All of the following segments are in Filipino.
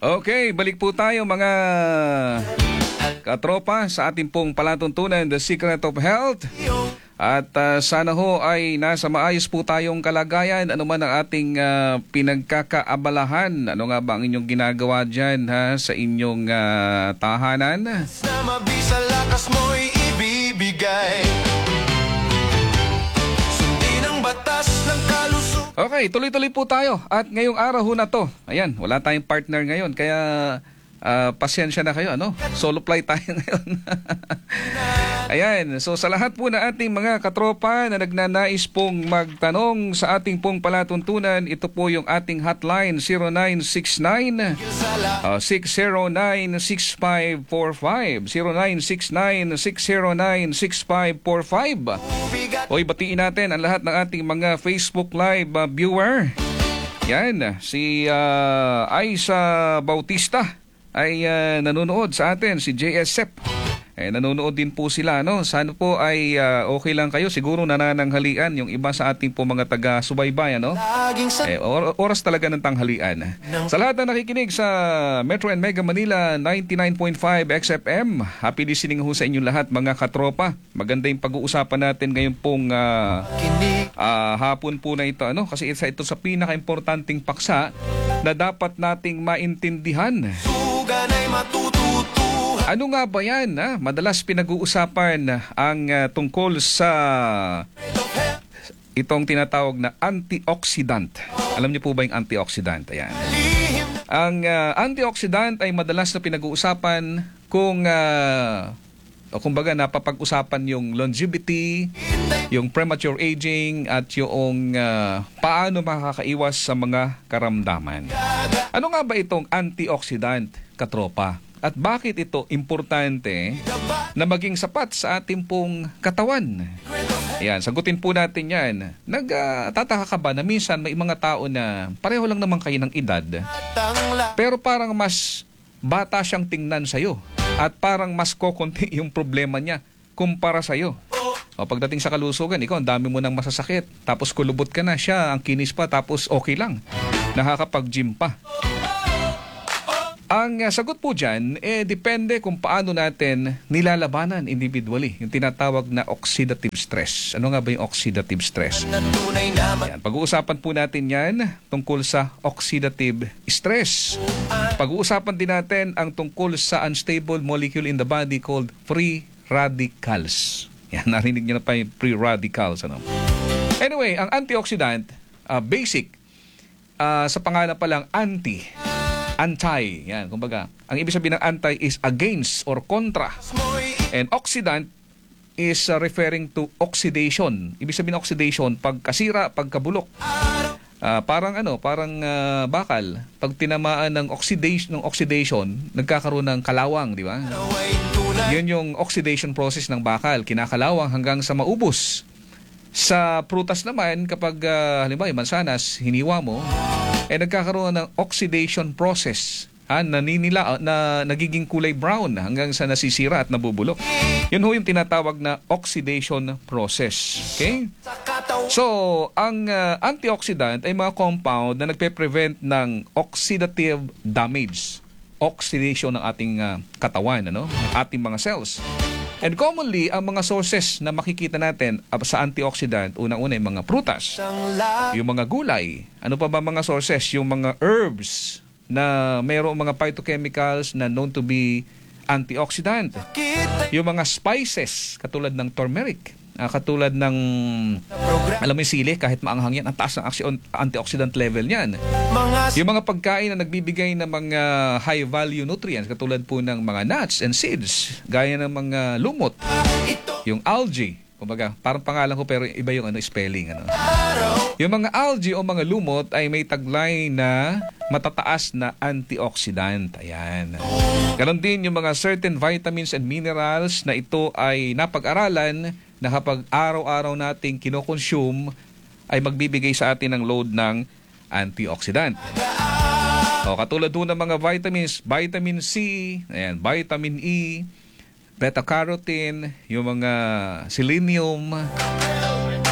Okay, balik po tayo mga katropa sa ating pong palatuntunan, The Secret of Health. At sana ho ay nasa maayos po tayong kalagayan, ano man ang ating pinagkakaabalahan. Ano nga ba ang inyong ginagawa dyan sa inyong tahanan? Na mabisa lakas mo'y ibibigay. Sundin ang batas ng kalusugan. Okay, tuloy-tuloy po tayo. At ngayong araw ho na to, ayan, wala tayong partner ngayon. Kaya pasensya na kayo, ano? Solo fly tayo ngayon. Ayan, so sa lahat po na ating mga katropa na nagnanais pong magtanong sa ating pong palatuntunan, ito po yung ating hotline 0969 609 6545 0969 609 6545. Oy, batiin natin ang lahat ng ating mga Facebook Live viewer. Yan, si Aisa Bautista ay nanonood sa atin, si JS Sep. Nanonood din po sila, no? Sana po ay okay lang kayo. Siguro nanananghalian yung iba sa ating po mga taga-subaybay, no? Oras talaga ng tanghalian. Sa lahat na nakikinig sa Metro and Mega Manila 99.5 XFM, happy listening ho sa inyong lahat mga katropa. Maganda yung pag-uusapan natin ngayon pong hapon po na ito, ano? Kasi isa ito sa pinaka-importanting paksa na dapat nating maintindihan. Ano nga ba yan? Madalas pinag-uusapan ang tungkol sa itong tinatawag na antioxidant. Alam niyo po ba yung antioxidant? Ayan. Ang antioxidant ay madalas na pinag-uusapan kung kumbaga napapag-usapan yung longevity, yung premature aging at yung paano makakaiwas sa mga karamdaman. Ano nga ba itong antioxidant, katropa? At bakit ito importante na maging sapat sa ating pong katawan? Ayan, sagutin po natin yan. Nagtataka ka ba na minsan may mga tao na pareho lang naman kayo ng edad, pero parang mas bata siyang tingnan sa'yo at parang mas kokonti yung problema niya kumpara sa'yo. O pagdating sa kalusugan, ikaw ang dami mo nang masasakit, tapos kulubot ka na, siya ang kinis pa, tapos okay lang, nakakapag-gym pa. Ang sagot po dyan, depende kung paano natin nilalabanan individually, yung tinatawag na oxidative stress. Ano nga ba yung oxidative stress? Yan, pag-uusapan po natin yan tungkol sa oxidative stress. Pag-uusapan din natin ang tungkol sa unstable molecule in the body called free radicals. Yan, narinig niyo na pa yung free radicals. Ano? Anyway, ang antioxidant, basic, sa pangalan pa lang anti, yan, kumbaga, ang ibig sabihin ng anti is against or kontra. And oxidant is referring to oxidation. Ibig sabihin ng oxidation, pagkasira, pagkabulok. Parang bakal. Pag tinamaan ng oxidation, nagkakaroon ng kalawang, di ba? Yun yung oxidation process ng bakal, kinakalawang hanggang sa maubos. Sa prutas naman, kapag halimbawa yung mansanas, hiniwa mo, nagkakaroon ng oxidation process na nagiging kulay brown hanggang sa nasisira at nabubulok. Yun ho yung tinatawag na oxidation process. Okay? So, ang antioxidant ay mga compound na nagpe-prevent ng oxidative damage, oxidation ng ating katawan, ano? Ating mga cells. And commonly, ang mga sources na makikita natin sa antioxidant, unang-una yung mga prutas, yung mga gulay. Ano pa ba mga sources? Yung mga herbs na mayroong mga phytochemicals na known to be antioxidant. Yung mga spices, katulad ng turmeric, katulad ng, alam mo yung sili, kahit maanghang yan, ang taas ng antioxidant level niyan. Yung mga pagkain na nagbibigay ng mga high-value nutrients, katulad po ng mga nuts and seeds, gaya ng mga lumot, yung algae, kumbaga, parang pangalan ko pero iba yung spelling. Yung mga algae o mga lumot ay may taglay na matataas na antioxidant. Ayan. Ganon din yung mga certain vitamins and minerals na ito ay napag-aralan na kapag araw-araw nating kinoconsume ay magbibigay sa atin ng load ng antioxidant. O, katulad doon ng mga vitamins, vitamin C, ayan, vitamin E, beta-carotene, yung mga selenium,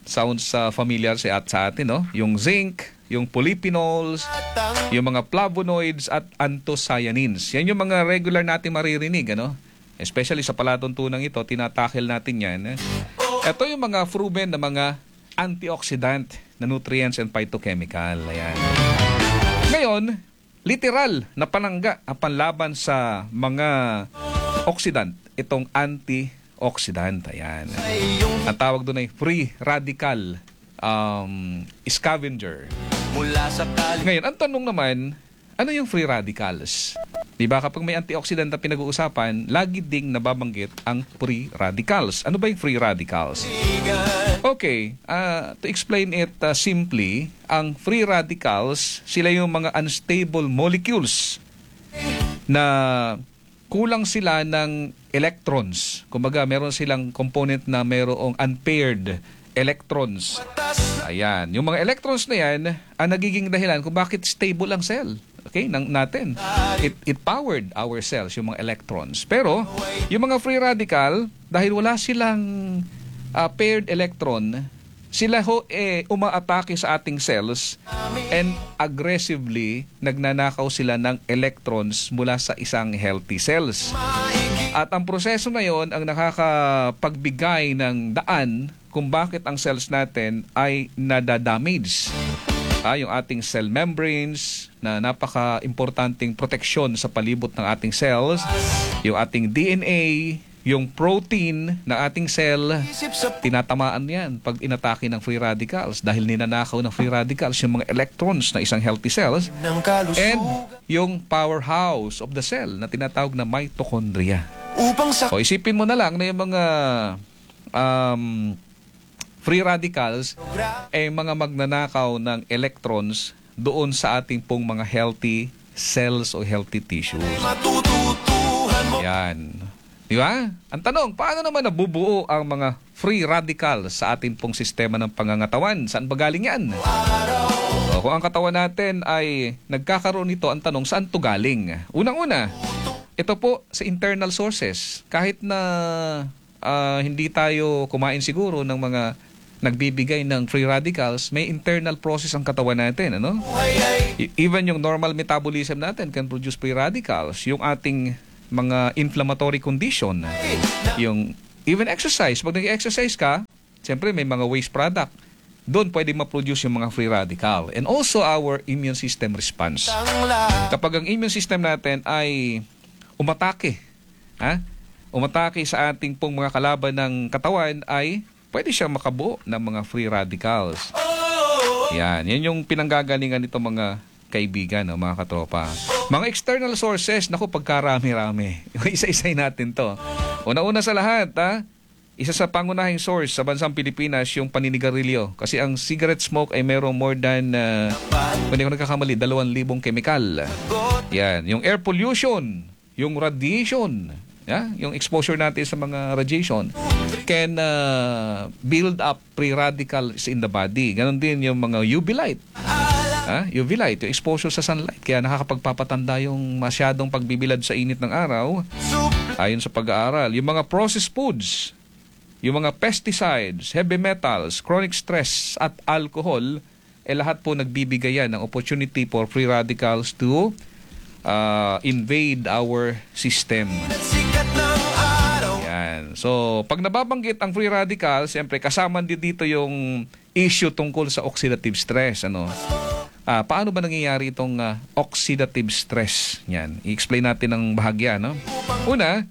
sounds familiar sa atin, no? Yung zinc, yung polyphenols, yung mga flavonoids at anthocyanins. Yan yung mga regular natin maririnig, ano? Especially sa palatuntunang ito, tinatakil natin yan. Ito yung mga proven na mga antioxidant na nutrients and phytochemical. Ayan. Ngayon, literal na panangga ang panlaban sa mga oxidant, itong antioxidant. Ayan. Ang tawag doon ay free radical scavenger. Ngayon, ang tanong naman, ano yung free radicals? Diba kapag may antioxidant na pinag-uusapan, lagi ding nababanggit ang free radicals. Ano ba yung free radicals? Okay, to explain it simply, ang free radicals, sila yung mga unstable molecules na kulang sila ng electrons. Kumbaga, meron silang component na merong unpaired electrons. Ayan. Yung mga electrons na yan, ang nagiging dahilan kung bakit stable ang cell. Okay, natin. It powered our cells, yung mga electrons. Pero, yung mga free radical, dahil wala silang paired electron, sila umaatake sa ating cells and aggressively nagnanakaw sila ng electrons mula sa isang healthy cells. At ang proseso na yon ang nakakapagbigay ng daan kung bakit ang cells natin ay nadadamage. Yung ating cell membranes na napaka-importanting proteksyon sa palibot ng ating cells, yung ating DNA, yung protein ng ating cell, tinatamaan yan pag inatake ng free radicals dahil ninanakaw ng free radicals yung mga electrons na isang healthy cells and yung powerhouse of the cell na tinatawag na mitochondria. O isipin mo na lang na yung mga free radicals ay mga magnanakaw ng electrons doon sa ating pong mga healthy cells o healthy tissues. Yan. Di ba? Ang tanong, paano naman nabubuo ang mga free radicals sa ating pong sistema ng pangangatawan? Saan ba galing yan? O, kung ang katawan natin ay nagkakaroon nito, ang tanong, saan to galing? Unang-una, ito po sa internal sources. Kahit na hindi tayo kumain siguro ng mga nagbibigay ng free radicals, may internal process ang katawan natin, ano? Even yung normal metabolism natin can produce free radicals. Yung ating mga inflammatory condition, yung even exercise, pag nag-exercise ka, siyempre may mga waste product. Doon pwede ma-produce yung mga free radical. And also our immune system response. Kapag ang immune system natin ay umatake, umatake sa ating pong mga kalaban ng katawan, ay pwede siyang makabuo ng mga free radicals. Yan yung pinanggagalingan nito mga kaibigan, mga katropa. Mga external sources, naku, pagkarami-rami. Isa-isay natin to. Una-una sa lahat, isa sa pangunahing source sa bansang Pilipinas, yung paninigarilyo. Kasi ang cigarette smoke ay merong more than, kung hindi ko nagkakamali, 2,000 kemikal. Yan. Yung air pollution, yung radiation, yung exposure natin sa mga radiation can build up free radicals in the body. Ganon din yung mga UV light. UV light, yung exposure sa sunlight. Kaya nakakapagpapatanda yung masyadong pagbibilad sa init ng araw. Ayon sa pag-aaral, yung mga processed foods, yung mga pesticides, heavy metals, chronic stress at alcohol, lahat po nagbibigay yan ng opportunity for free radicals to invade our system. Yan. So, pag nababanggit ang free radical, siyempre kasama din dito yung issue tungkol sa oxidative stress. Paano ba nangyayari itong oxidative stress? Yan. I-explain natin ng bahagya. Una,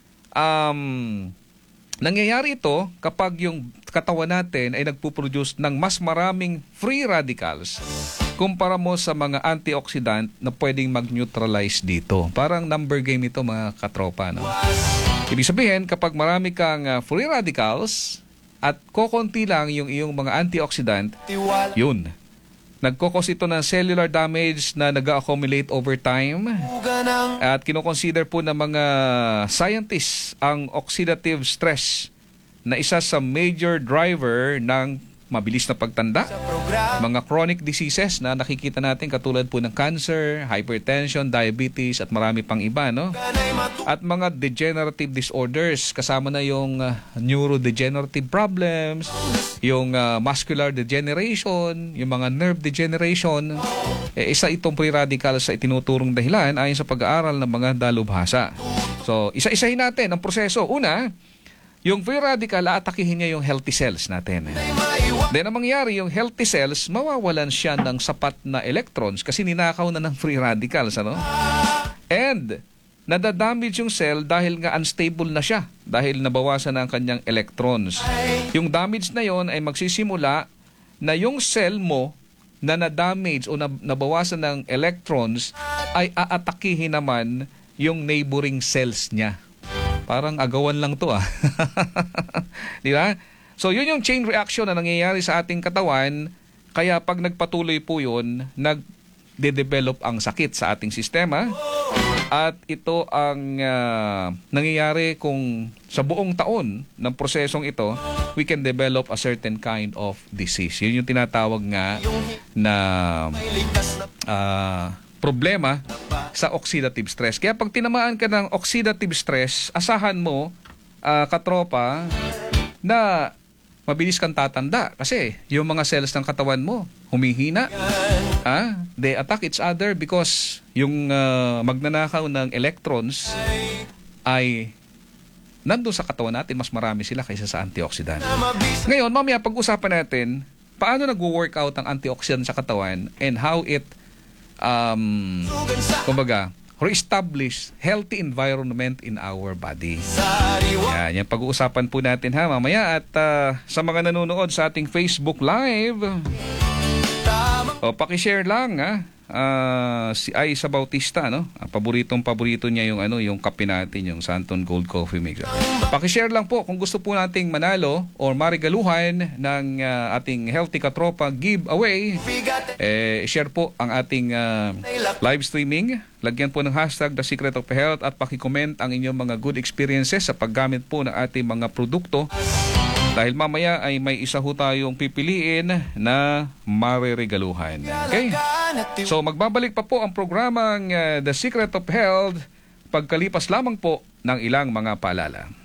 nangyayari ito kapag yung katawan natin ay nagpuproduce ng mas maraming free radicals kumpara mo sa mga antioxidant na pwedeng mag-neutralize dito. Parang number game ito, mga katropa. Ibig sabihin, kapag marami kang free radicals at kokonti lang yung iyong mga antioxidant, yun. Nagkokos ito ng cellular damage na nag-accumulate over time. At kinoconsider po ng mga scientists ang oxidative stress na isa sa major driver ng mabilis na pagtanda, mga chronic diseases na nakikita natin katulad po ng cancer, hypertension, diabetes at marami pang iba, no? At mga degenerative disorders, kasama na yung neurodegenerative problems, yung muscular degeneration, yung mga nerve degeneration. Isa itong free radical sa itinuturong dahilan ayon sa pag-aaral ng mga dalubhasa. So, isa-isahin natin ang proseso. Una, yung free radical, aatakihin niya yung healthy cells natin. Then, ang mangyari, yung healthy cells, mawawalan siya ng sapat na electrons kasi ninakaw na ng free radicals, ano? And, nadadamage yung cell dahil nga unstable na siya, dahil nabawasan na ang kanyang electrons. Yung damage na yon ay magsisimula na yung cell mo na na-damage o nabawasan ng electrons ay aatakihin naman yung neighboring cells niya. Parang agawan lang to Di ba? So yun yung chain reaction na nangyayari sa ating katawan. Kaya pag nagpatuloy po yun, nagde-develop ang sakit sa ating sistema. At ito ang nangyayari kung sa buong taon ng prosesong ito, we can develop a certain kind of disease. Yun yung tinatawag nga na problema sa oxidative stress. Kaya pag tinamaan ka ng oxidative stress, asahan mo, katropa, na mabilis kang tatanda. Kasi yung mga cells ng katawan mo, humihina. They attack each other because yung magnanakaw ng electrons ay nandun sa katawan natin, mas marami sila kaysa sa antioxidant. Ngayon, mamaya pag-usapan natin, paano nag-workout ang antioxidant sa katawan and how it kumbaga, re-establish healthy environment in our body. Yan pag-uusapan po natin mamaya. At sa mga nanonood sa ating Facebook Live, paki-share lang si Aiza Bautista, no? Paborito niya yung kape natin, yung Santon Gold Coffee Mix. Paki-share lang po kung gusto po nating manalo or marigaluhan ng ating Healthy Katropa giveaway. Share po ang ating live streaming. Lagyan po ng hashtag The Secret of Health at paki-comment ang inyong mga good experiences sa paggamit po ng ating mga produkto. Dahil mamaya ay may isa ho tayong pipiliin na mariregaluhan. Okay? So magbabalik pa po ang programang The Secret of Health pagkalipas lamang po ng ilang mga paalala.